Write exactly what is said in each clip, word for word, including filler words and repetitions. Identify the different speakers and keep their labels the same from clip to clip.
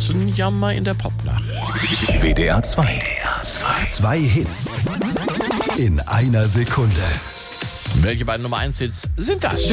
Speaker 1: Katzenjammer in der Popnacht.
Speaker 2: W D R zwei. Zwei Hits in einer Sekunde.
Speaker 1: Welche beiden Nummer eins Hits sind das?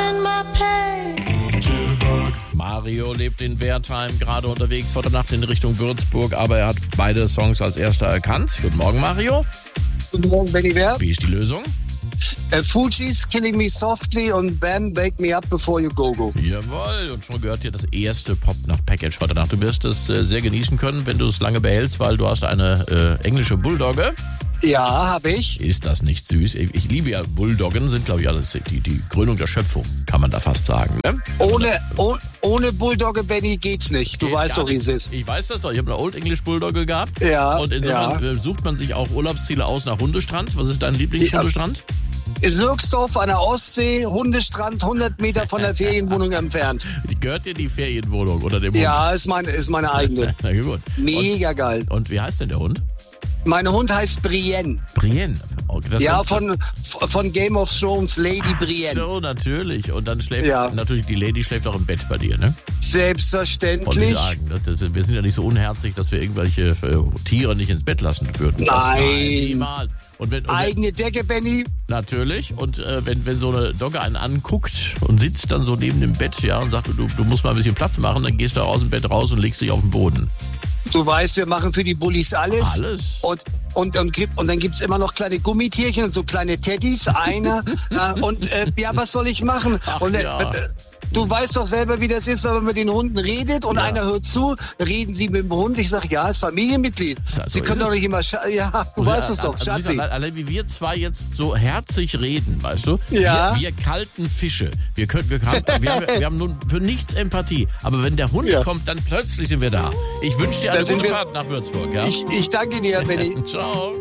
Speaker 1: Mario lebt in Wertheim, gerade unterwegs heute Nacht in Richtung Würzburg, aber er hat beide Songs als erster erkannt. Guten Morgen, Mario.
Speaker 3: Guten Morgen, Benny Wer.
Speaker 1: Wie ist die Lösung?
Speaker 3: Uh, Fugees, Killing Me Softly und Bam, Wake Me Up Before You Go Go.
Speaker 1: Jawohl, und schon gehört dir das erste Popnacht-Package heute Nacht. Du wirst es äh, sehr genießen können, wenn du es lange behältst, weil du hast eine äh, englische Bulldogge.
Speaker 3: Ja, habe ich.
Speaker 1: Ist das nicht süß? Ich, ich liebe ja Bulldoggen, sind glaube ich alles die, die Krönung der Schöpfung, kann man da fast sagen. Ne?
Speaker 3: Ohne, oh, ohne Bulldogge, Benny, geht's nicht. Du
Speaker 1: Geht
Speaker 3: weißt
Speaker 1: gar
Speaker 3: doch, wie es
Speaker 1: nicht.
Speaker 3: ist.
Speaker 1: Ich weiß das doch. Ich habe eine Old English Bulldogge gehabt.
Speaker 3: Ja,
Speaker 1: Und insofern
Speaker 3: ja.
Speaker 1: äh, sucht man sich auch Urlaubsziele aus nach Hundestrand. Was ist dein Lieblingshundestrand?
Speaker 3: Sürgsdorf an der Ostsee, Hundestrand, hundert Meter von der Ferienwohnung entfernt.
Speaker 1: Gehört dir die Ferienwohnung oder dem Hund?
Speaker 3: Ja, ist meine, ist meine eigene.
Speaker 1: Na gut.
Speaker 3: Mega
Speaker 1: und,
Speaker 3: geil.
Speaker 1: Und wie heißt denn der Hund?
Speaker 3: Mein Hund heißt Brienne.
Speaker 1: Brienne. Oh, das
Speaker 3: Ja,
Speaker 1: kommt-
Speaker 3: von, von Game of Thrones, Lady Brienne.
Speaker 1: So, natürlich. Und dann schläft
Speaker 3: Ja.
Speaker 1: natürlich die Lady schläft auch im Bett bei dir, ne? Wollte ich
Speaker 3: Selbstverständlich.
Speaker 1: sagen. Das, das, wir sind ja nicht so unherzig, dass wir irgendwelche äh, Tiere nicht ins Bett lassen würden. Das,
Speaker 3: Nein.
Speaker 1: niemals. Und wenn, und wenn,
Speaker 3: Eigene Decke, Benny.
Speaker 1: natürlich. Und äh, wenn, wenn so eine Dogge einen anguckt und sitzt dann so neben dem Bett, ja, und sagt, du, du musst mal ein bisschen Platz machen, dann gehst du aus dem Bett raus und legst dich auf den Boden.
Speaker 3: Du weißt, wir machen für die Bullis alles.
Speaker 1: Alles.
Speaker 3: Und, und, und, gibt- und dann gibt's immer noch kleine Gummitierchen und so kleine Teddys. Einer. äh, und äh, ja, was soll ich machen?
Speaker 1: Ach,
Speaker 3: und äh,
Speaker 1: ja.
Speaker 3: äh, du weißt doch selber, wie das ist, wenn man mit den Hunden redet und
Speaker 1: Ja.
Speaker 3: einer hört zu, reden sie mit dem Hund. Ich sag, ja, ist Familienmitglied.
Speaker 1: Ja, so
Speaker 3: sie
Speaker 1: ist
Speaker 3: können
Speaker 1: es.
Speaker 3: doch nicht immer, scha- ja, du
Speaker 1: Und,
Speaker 3: weißt
Speaker 1: äh,
Speaker 3: es doch,
Speaker 1: also,
Speaker 3: Schatzi.
Speaker 1: Lisa, allein wie wir zwei jetzt so herzig reden, weißt du?
Speaker 3: Ja.
Speaker 1: Wir, wir kalten Fische. Wir, können, wir, haben, wir, haben, wir haben nun für nichts Empathie. Aber wenn der Hund
Speaker 3: Ja.
Speaker 1: kommt, dann plötzlich sind wir da. Ich wünsche dir
Speaker 3: Da
Speaker 1: eine
Speaker 3: sind
Speaker 1: gute
Speaker 3: wir-
Speaker 1: Fahrt nach Würzburg. Ja?
Speaker 3: Ich, ich danke dir, Benny.
Speaker 1: Ciao.